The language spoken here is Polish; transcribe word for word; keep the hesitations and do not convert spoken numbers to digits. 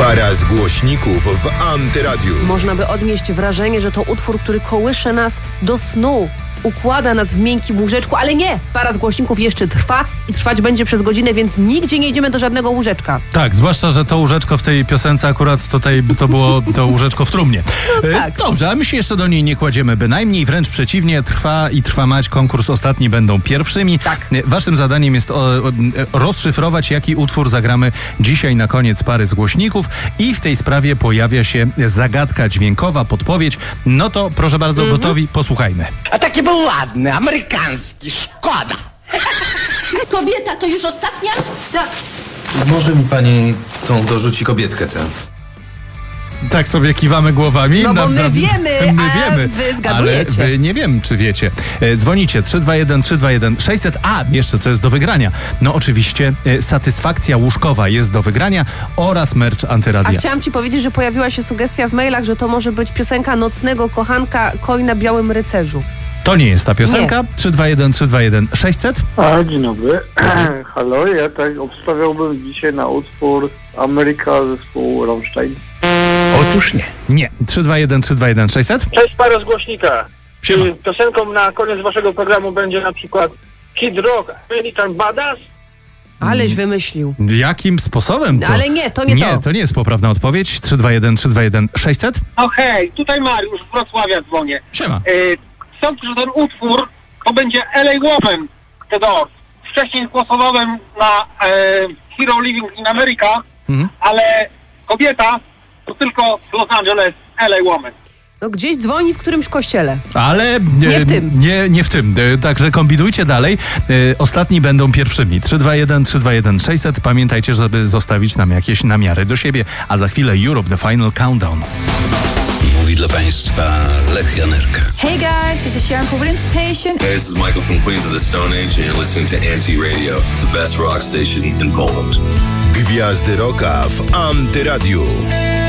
Para z głośników w Antyradiu. Można by odnieść wrażenie, że to utwór, który kołysze nas do snu. Układa nas w miękkim łóżeczku, ale nie! Para z głośników jeszcze trwa i trwać będzie przez godzinę, więc nigdzie nie idziemy do żadnego łóżeczka. Tak, zwłaszcza, że to łóżeczko w tej piosence akurat tutaj to było to łóżeczko w trumnie. No tak. Dobrze, a my się jeszcze do niej nie kładziemy bynajmniej, wręcz przeciwnie, trwa i trwa mać, konkurs ostatni będą pierwszymi. Tak. Waszym zadaniem jest o, o, rozszyfrować, jaki utwór zagramy dzisiaj na koniec pary z głośników i w tej sprawie pojawia się zagadka dźwiękowa, podpowiedź. No to proszę bardzo, mhm. gotowi? Posłuchajmy. A taki był ładny, amerykański, szkoda. Kobieta, to już ostatnia? Tak. Może mi pani tą dorzuci kobietkę tę? Tak sobie kiwamy głowami. No bo my Nawzajem- wiemy, my a wiemy, wy zgadujecie. Ale wy nie wiem, czy wiecie. E, dzwonicie trzy dwa jeden trzy dwa jeden sześćset. A, jeszcze co jest do wygrania. No oczywiście e, satysfakcja łóżkowa jest do wygrania oraz merch A Antyradia. chciałam ci powiedzieć, że pojawiła się sugestia w mailach, że to może być piosenka nocnego kochanka Koi na białym rycerzu. To nie jest ta piosenka. trzy dwa jeden trzy dwa jeden sześćset. A, dzień dobry. Halo, ja tak obstawiałbym dzisiaj na utwór Ameryka zespołu Rammstein. Otóż nie. Nie. trzy dwa jeden trzy dwa jeden sześćset. Cześć, para z głośnika. Siema. Czy piosenką na koniec waszego programu będzie na przykład Kid Rock, American Badass? Aleś wymyślił. Jakim sposobem to? Ale nie, to nie nie, to. to nie jest poprawna odpowiedź. trzy dwa jeden trzy dwa jeden sześćset. No hej, tutaj Mariusz z Wrocławia dzwonię. Siema. E, sądzę, że ten utwór to będzie L A Woman The Doors. Wcześniej głosowałem na e, Hero Living in America, Mhm. ale kobieta to tylko Los Angeles L A Woman. No gdzieś dzwoni w którymś kościele. Ale e, Nie w tym. Nie, nie w tym. E, Także kombinujcie dalej. E, Ostatni będą pierwszymi. trzy dwa jeden trzy dwa jeden sześćset. Pamiętajcie, żeby zostawić nam jakieś namiary do siebie. A za chwilę Europe, The Final Countdown. Mówi dla Państwa Lech Janerka. Hey guys, this is Sharon from Station. Hey, this is Michael from Queens of the Stone Age and you're listening to Anti-Radio, the best rock station in Poland. Gwiazdy Rocka w Antyradiu.